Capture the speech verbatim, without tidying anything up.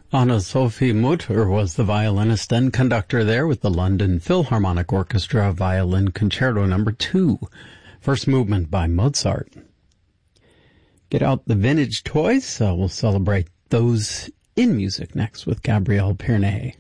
Anna-Sophie Mutter was the violinist and conductor there with the London Philharmonic Orchestra Violin Concerto Number two, first movement by Mozart. Get out the vintage toys. Uh, we'll celebrate those in music next with Gabrielle Pierney.